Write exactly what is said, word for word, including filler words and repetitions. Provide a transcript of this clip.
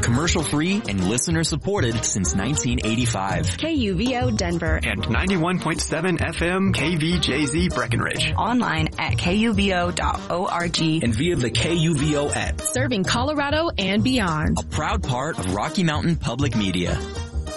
Commercial free and listener supported since nineteen eighty-five. K U V O Denver. And ninety-one point seven F M K V J Z Breckenridge. Online at K U V O dot org. And via the K U V O app. Serving Colorado and beyond. A proud part of Rocky Mountain Public Media.